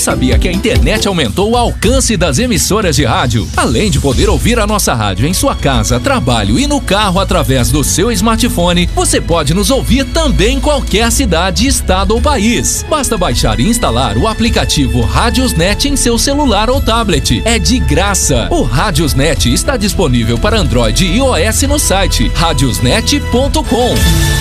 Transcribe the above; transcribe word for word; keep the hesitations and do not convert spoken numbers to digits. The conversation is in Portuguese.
sabia que a internet aumentou o alcance das emissoras de rádio? Além de poder ouvir a nossa rádio em sua casa, trabalho e no carro através do seu smartphone, você pode nos ouvir também em qualquer cidade, estado ou país. Basta baixar e instalar o aplicativo Radiosnet em seu celular ou tablet. É de graça. O Radiosnet está disponível para Android e iOS no site radiosnet ponto com.